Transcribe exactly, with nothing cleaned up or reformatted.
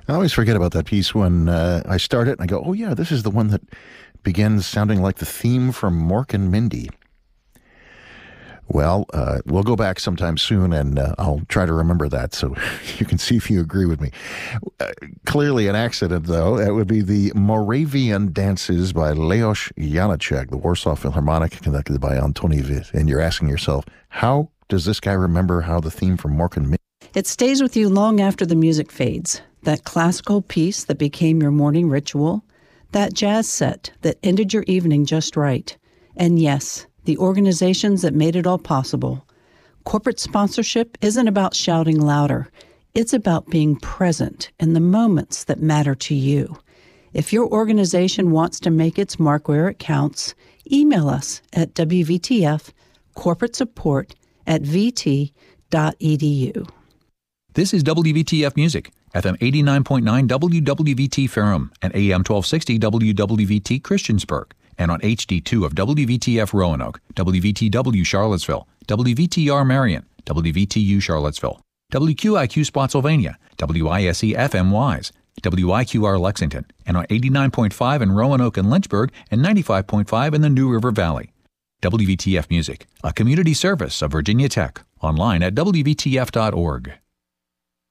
I always forget about that piece when uh, I start it and I go, oh yeah, this is the one that begins sounding like the theme from Mork and Mindy. Well, uh, we'll go back sometime soon, and uh, I'll try to remember that so you can see if you agree with me. Uh, clearly an accident, though. That would be the Moravian Dances by Leos Janáček, the Warsaw Philharmonic, conducted by Antoni Witt. And you're asking yourself, how does this guy remember how the theme from Mork and Mindy? It stays with you long after the music fades. That classical piece that became your morning ritual. That jazz set that ended your evening just right. And yes, the organizations that made it all possible. Corporate sponsorship isn't about shouting louder. It's about being present in the moments that matter to you. If your organization wants to make its mark where it counts, email us at W V T F corporate support at v t dot e d u. This is W V T F Music, F M eighty-nine point nine W W V T Ferrum and A M twelve sixty W W V T Christiansburg, and on H D two of W V T F Roanoke, W V T W Charlottesville, W V T R Marion, W V T U Charlottesville, W Q I Q Spotsylvania, W I S E F M Wise, W I Q R Lexington, and on eighty-nine point five in Roanoke and Lynchburg and ninety-five point five in the New River Valley. W V T F Music, a community service of Virginia Tech, online at W V T F dot org.